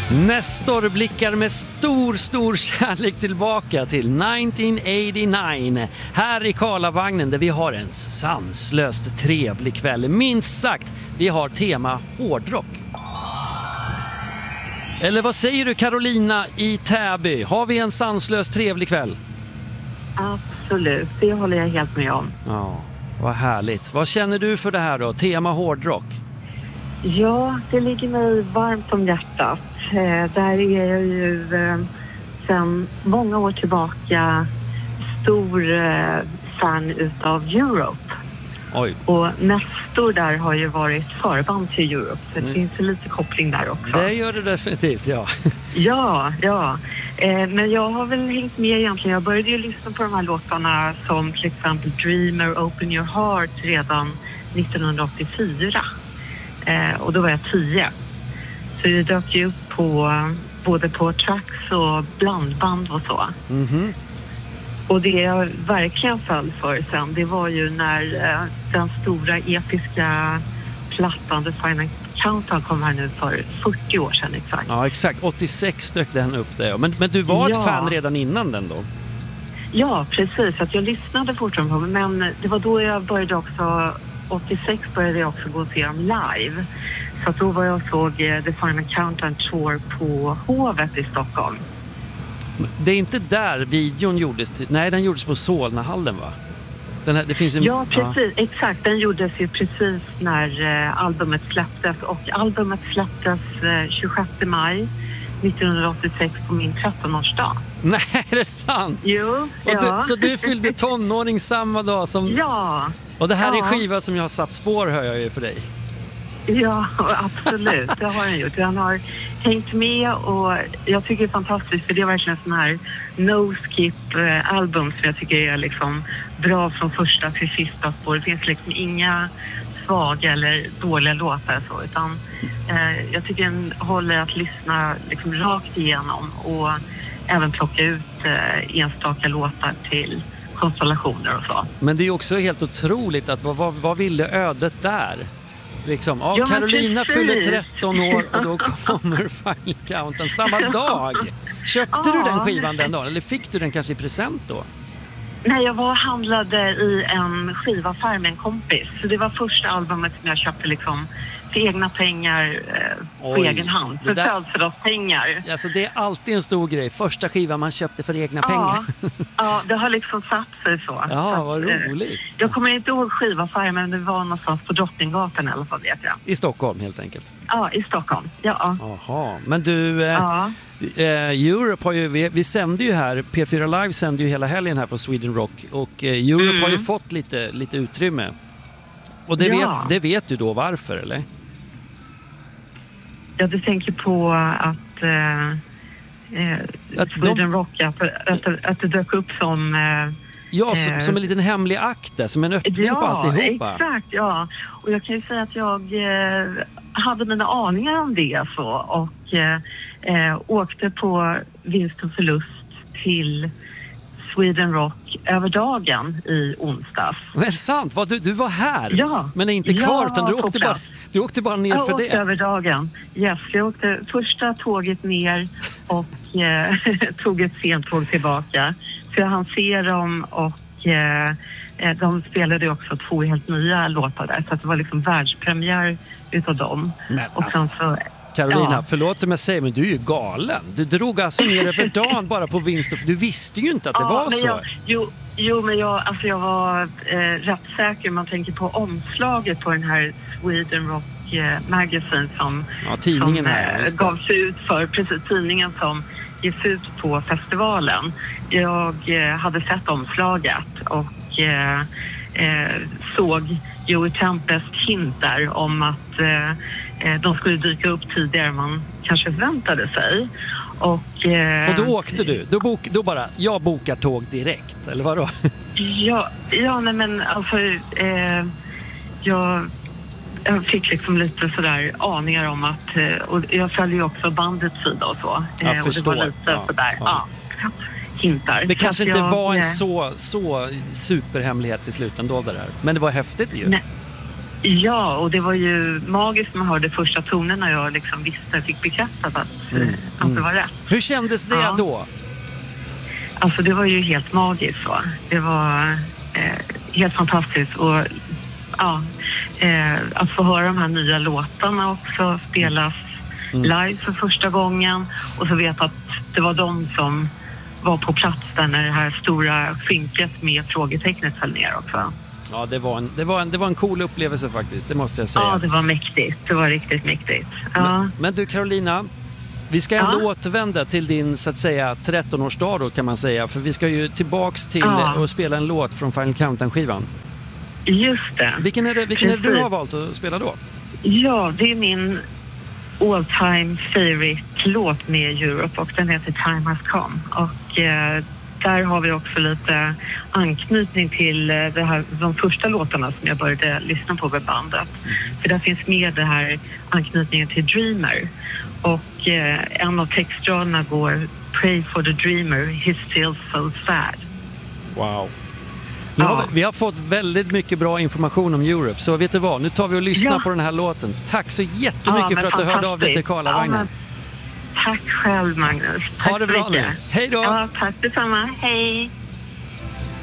Nestor blickar med stor kärlek tillbaka till 1989 här i Karlavagnen, där vi har en sanslöst trevlig kväll. Minst sagt, vi har tema hårdrock. Eller vad säger du, Carolina i Täby? Har vi en sanslöst trevlig kväll? Absolut, det håller jag helt med om. Ja, vad härligt. Vad känner du för det här då? Tema hårdrock? Ja, det ligger mig varmt om hjärtat. Där är jag ju sedan många år tillbaka stor fan utav Europe. Oj. Och Nestor där har ju varit förband till Europe. Så det finns ju lite koppling där också. Det gör det definitivt, ja. Ja. Men jag har väl hängt med egentligen. Jag började ju lyssna på de här låtarna som till exempel Dreamer, Open Your Heart redan 1984. Och då var jag 10. Så det dök ju upp på både på tracks och blandband och så. Mhm. Och det jag verkligen föll för sen, det var ju när den stora episka plattan The Final Countdown kom här nu för 40 år sedan exakt. Ja, exakt. 86 dök den upp där. Men du var ett fan redan innan den då? Ja, precis. Att jag lyssnade fortfarande på, men det var då jag började också, 86 började jag också gå och se dem live. Så att då var jag och såg The Final Countdown Tour på Hovet i Stockholm. Det är inte där videon gjordes. Nej, den gjordes på Solnahallen, va? Det finns en... Ja, precis. Ja. Exakt. Den gjordes ju precis när albumet släpptes. Och albumet släpptes 26 maj 1986 på min 13-årsdag. Nej, är det sant? Jo, ja. Så du fyllde tonåring samma dag som... Ja. Och det här är en skiva som jag har satt spår, hör jag ju, för dig. Ja, absolut. Det har han gjort. Han har hängt med och jag tycker det är fantastiskt, för det är verkligen en sån här no-skip-album som jag tycker är liksom bra från första till sista spår. Det finns liksom inga svaga eller dåliga låtar så, utan jag tycker den håller att lyssna liksom rakt igenom och även plocka ut enstaka låtar till konstellationer och så. Men det är ju också helt otroligt att vad ville ödet där? Liksom, Carolina fyller 13 år och då kommer Final Countdown samma dag. Köpte du den skivan den dagen, eller fick du den kanske i present då? Nej, jag var handlade i en skivaffär med en kompis. Så det var första albumet som jag köpte liksom för egna pengar på egen hand. För födelsedagspengar. Alltså det är alltid en stor grej. Första skivan man köpte för egna pengar. Ja, det har liksom satt sig så. Ja, vad roligt. Jag kommer inte ihåg skivaffären, men det var någonstans på Drottninggatan i alla fall, vet jag. I Stockholm helt enkelt? Ja, i Stockholm. Ja. Jaha, men du... Europe har ju, vi sänder ju här, P4 Live sänder ju hela helgen här från Sweden Rock, och Europe har ju fått lite utrymme. Och det vet du då varför, eller? Ja, du tänker på att Sweden Rock, att det dök upp som... som en liten hemlig akt där, som en öppning på alltihopa. Exakt, ja. Och jag kan ju säga att jag hade mina aningar om det så, och åkte på vinst och förlust till Sweden Rock över dagen i onsdags. Men är det sant? Du var här? Ja. Men är inte kvar, utan du åkte bara ner för det? Jag åkte över dagen. Yes, jag åkte första tåget ner och tog ett sent tåg tillbaka. Så jag hann se dem, och de spelade också 2 helt nya låtar där. Så att det var liksom världspremiär utav dem. Men och sen så... Carolina, förlåt mig säga, men du är ju galen. Du drog alltså ner över dagen bara på vinst. Du visste ju inte att det var så. Men jag var rätt säker. Man tänker på omslaget på den här Sweden Rock Magazine som tidningen här, gavs ut för, precis, tidningen som ges ut på festivalen. Jag hade sett omslaget och såg Joey Tempest hint där om att de skulle dyka upp tidigare än man kanske förväntade sig. Och då åkte du? Då bara, jag bokar tåg direkt, eller vadå? Men alltså jag fick liksom lite sådär aningar om att, och jag följer ju också bandets sida och så. Jag förstår. Och det var lite sådär, hintar. Det kanske inte var en så superhemlighet i slutändan då det där. Men det var häftigt ju. Nej. Ja, och det var ju magiskt när man hörde första tonen när jag liksom visste, fick bekräftat att det var rätt. Hur kändes det då? Alltså det var ju helt magiskt, va? Det var helt fantastiskt. Och att få höra de här nya låtarna också spelas live för första gången. Och så vet att det var de som var på plats där när det här stora skynket med frågetecknet föll ner också. Ja, det var en cool upplevelse faktiskt, det måste jag säga. Ja, det var mäktigt. Det var riktigt mäktigt. Ja. Men du Carolina, vi ska ändå återvända till din, så att säga, 13-årsdag då kan man säga. För vi ska ju tillbaks till att spela en låt från Final Countdown-skivan. Just det. Vilken är det du har valt att spela då? Ja, det är min all-time favorite-låt med Europe och den heter Time Has Come. Och där har vi också lite anknytning till de första låtarna som jag började lyssna på med bandet. För där finns med det här anknytningen till Dreamer. Och en av textraderna går Pray for the dreamer, he's still so sad. Wow. Vi har fått väldigt mycket bra information om Europe, så vet du vad, nu tar vi och lyssnar på den här låten. Tack så jättemycket för att du hörde av dig till Karlavagnen. Tack själv, Magnus. Tack ha det bra nu. Hej då! Ja, tack detsamma. Hej!